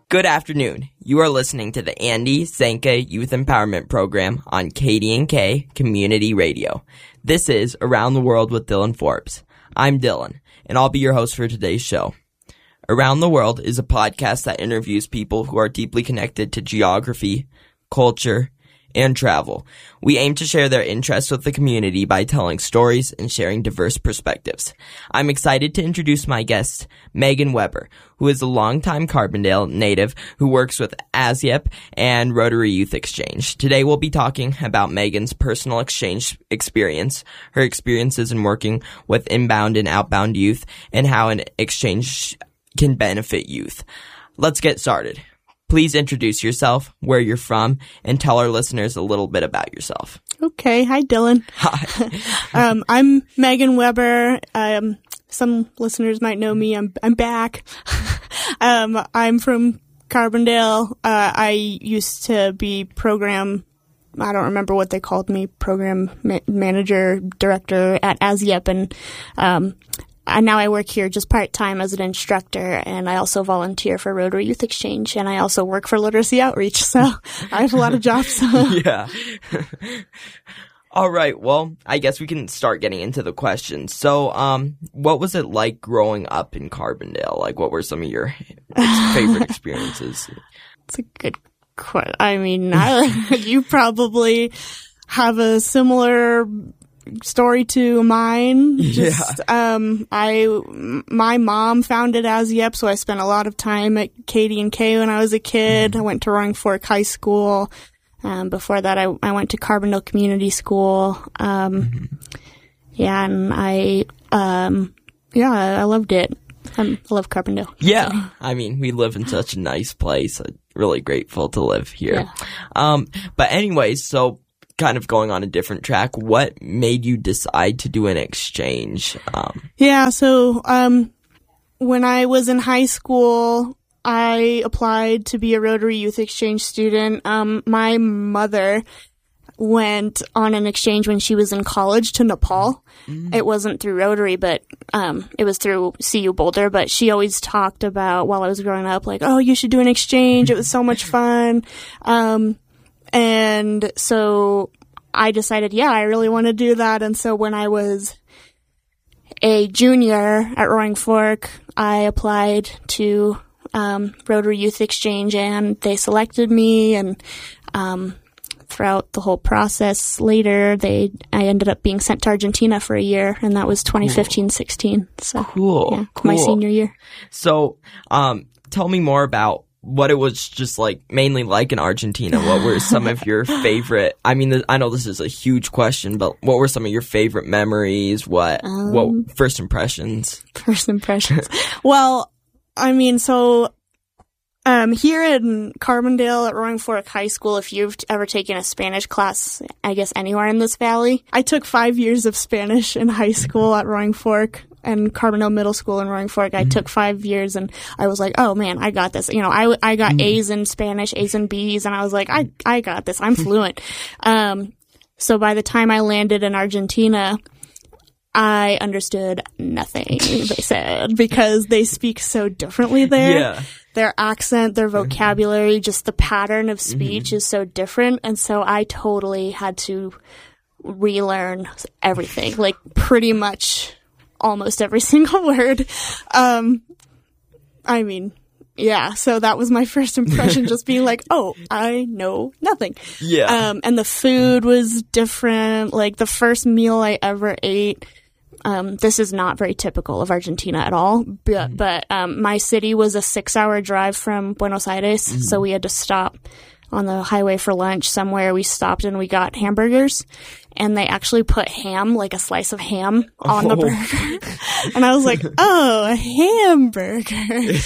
Good afternoon. You are listening to the Andy Zanka Youth Empowerment Program on KDNK Community Radio. This is Around the World with Dylan Forbes. I'm Dylan, and I'll be your host for today's show. Around the World is a podcast that interviews people who are deeply connected to geography, culture, and travel. We aim to share their interests with the community by telling stories and sharing diverse perspectives. I'm excited to introduce my guest, Megan Weber, who is a longtime Carbondale native who works with ASYEP and Rotary Youth Exchange. Today we'll be talking about Megan's personal exchange experience, her experiences in working with inbound and outbound youth, and how an exchange can benefit youth. Let's get started. Please introduce yourself, where you're from, and tell our listeners a little bit about yourself. Okay. Hi, Dylan. Hi. I'm Megan Weber. Some listeners might know me. I'm back. I'm from Carbondale. I used to be I don't remember what they called me, program manager, director at ASYEP, and now I work here just part-time as an instructor, and I also volunteer for Rotary Youth Exchange, and I also work for Literacy Outreach, so I have a lot of jobs. Yeah. All right, well, I guess we can start getting into the questions. So, what was it like growing up in Carbondale? Like, what were some of your favorite experiences? It's a good question. I mean, you probably have a similar story to mine. My mom founded ASYEP, so I spent a lot of time at KDNK when I was a kid. I went to Roaring Fork High School. Before that, I went to Carbondale Community School. And I loved it. I love Carbondale. Yeah. So. I mean, we live in such a nice place. I'm really grateful to live here. Yeah. But anyways, so kind of going on a different track, what made you decide to do an exchange? So when I was in high school, I applied to be a Rotary Youth Exchange student. My mother went on an exchange when she was in college to Nepal. It wasn't through Rotary, but it was through CU Boulder. But she always talked about, while I was growing up, like, oh, you should do an exchange. It was so much fun. And so I decided, I really want to do that. And so when I was a junior at Roaring Fork, I applied to Rotary Youth Exchange, and they selected me. And throughout the whole process later, I ended up being sent to Argentina for a year, and that was 2015-16. So cool. My senior year. So tell me more about what it was just like, mainly like in Argentina. What were some of your favorite, I mean, I know this is a huge question, but what were some of your favorite memories? What first impressions? Well, I mean, so here in Carbondale at Roaring Fork High School, if you've ever taken a Spanish class, I guess anywhere in this valley, I took 5 years of Spanish in high school at Roaring Fork. And Carbondale Middle School in Roaring Fork, I took 5 years, and I was like, oh man, I got this. You know, I got A's in Spanish, A's and B's, and I was like, I got this. I'm fluent. So by the time I landed in Argentina, I understood nothing they said, because they speak so differently there. Yeah. Their accent, their vocabulary, just the pattern of speech is so different. And so I totally had to relearn everything, like pretty much almost every single word. So that was my first impression, just being like, oh, I know nothing. Yeah. And the food was different. Like the first meal I ever ate, this is not very typical of Argentina at all, but my city was a 6-hour drive from Buenos Aires, so we had to stop on the highway for lunch somewhere. We stopped and we got hamburgers, and they actually put ham, like a slice of ham, on the burger. And I was like, oh, a hamburger.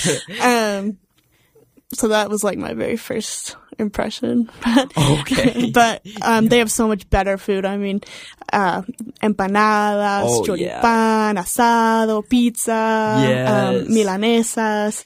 So that was like my very first impression. Okay. But they have so much better food. I mean, empanadas, choripan, asado, pizza, milanesas,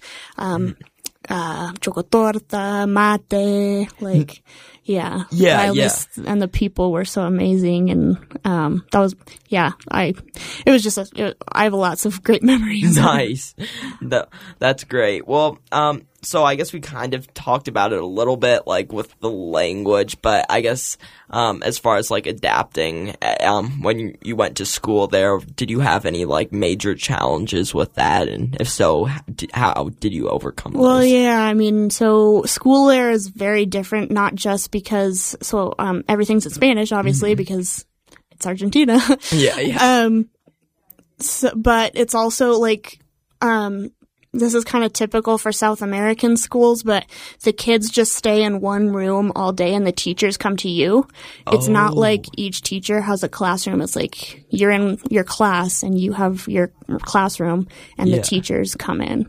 chocotorta, mate, like, Yeah. And the people were so amazing, and that was, it was just I have lots of great memories. Nice. That's great. Well, so I guess we kind of talked about it a little bit, like, with the language, but I guess, as far as, like, adapting, when you went to school there, did you have any, like, major challenges with that? And if so, how did you overcome those? Well, yeah, I mean, so school there is very different, not just because, everything's in Spanish, obviously, because it's Argentina. Yeah. But it's also, like, this is kind of typical for South American schools, but the kids just stay in one room all day and the teachers come to you. It's not like each teacher has a classroom. It's like you're in your class and you have your classroom and the teachers come in.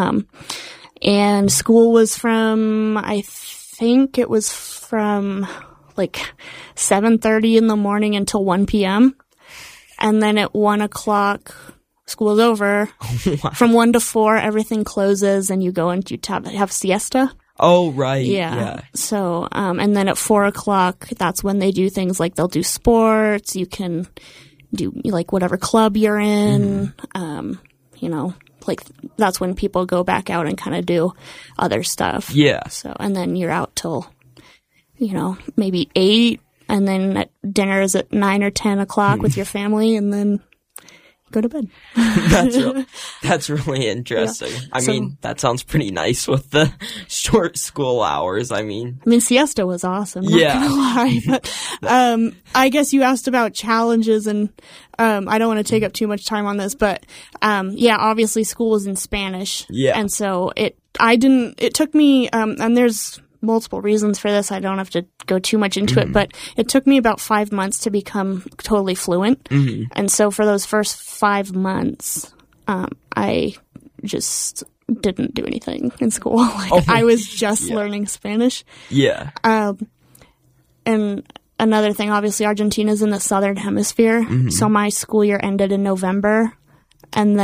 And school was from, I think it was from like 7:30 in the morning until 1 p.m. And then at 1 o'clock, school's over. Wow. From 1 to 4, everything closes and you go and you have siesta. Oh, right. Yeah. So, and then at 4 o'clock, that's when they do things like they'll do sports. You can do like whatever club you're in. You know, like that's when people go back out and kind of do other stuff. Yeah. So, and then you're out till, you know, maybe 8. And then at dinner is at 9 or 10 o'clock with your family, and then go to bed. That's really interesting. Yeah. I mean, that sounds pretty nice with the short school hours. I mean, siesta was awesome. Not gonna lie. But, I guess you asked about challenges, and I don't want to take up too much time on this, but obviously school was in Spanish. Yeah. And so it took me, and there's multiple reasons for this. I don't have to go too much into it, but it took me about 5 months to become totally fluent. And so for those first 5 months, I just didn't do anything in school. I was just learning Spanish. Yeah. And another thing, obviously Argentina's in the southern hemisphere. So my school year ended in November. And